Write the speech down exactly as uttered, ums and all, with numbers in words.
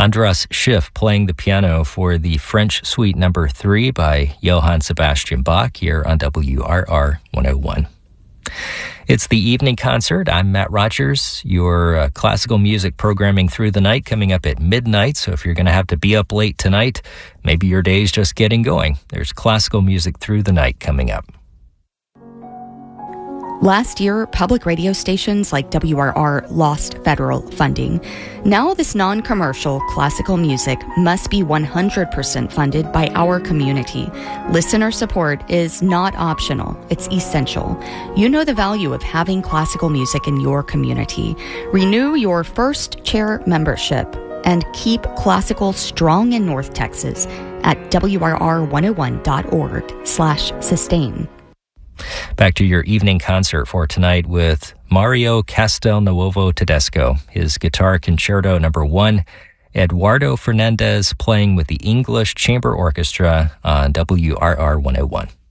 Andras Schiff playing the piano for the French Suite Number three by Johann Sebastian Bach here on W R R one oh one. It's the evening concert. I'm Matt Rogers, your uh, classical music programming through the night coming up at midnight. So if you're going to have to be up late tonight, maybe your day's just getting going. There's classical music through the night coming up. Last year, public radio stations like W R R lost federal funding. Now this non-commercial classical music must be one hundred percent funded by our community. Listener support is not optional, it's essential. You know the value of having classical music in your community. Renew your First Chair membership and keep classical strong in North Texas at W R R one oh one dot org slash sustain. Back to your evening concert for tonight with Mario Castelnuovo Tedesco, his guitar concerto number one, Eduardo Fernandez playing with the English Chamber Orchestra on W R R one oh one.